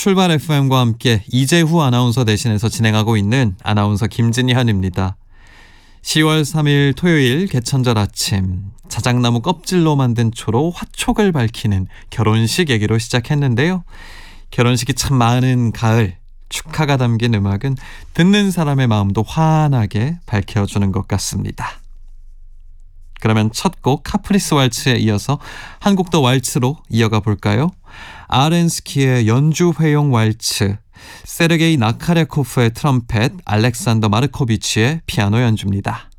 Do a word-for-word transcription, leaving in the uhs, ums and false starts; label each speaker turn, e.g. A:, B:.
A: 출발 에프엠과 함께 이재후 아나운서 대신해서 진행하고 있는 아나운서 김진현입니다. 시월 삼일 토요일 개천절 아침, 자작나무 껍질로 만든 초로 화촉을 밝히는 결혼식 얘기로 시작했는데요. 결혼식이 참 많은 가을, 축하가 담긴 음악은 듣는 사람의 마음도 환하게 밝혀주는 것 같습니다. 그러면 첫 곡 카프리스 왈츠에 이어서 한 곡 더 왈츠로 이어가 볼까요? 아렌스키의 연주 회용 왈츠, 세르게이 나카레코프의 트럼펫, 알렉산더 마르코비치의 피아노 연주입니다.